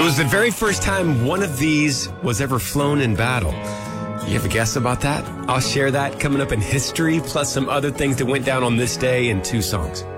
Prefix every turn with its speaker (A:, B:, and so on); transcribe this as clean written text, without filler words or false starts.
A: was the very first time one of these was ever flown in battle. You have a guess about that? I'll share that coming up in history, plus some other things that went down on this day in 2 songs.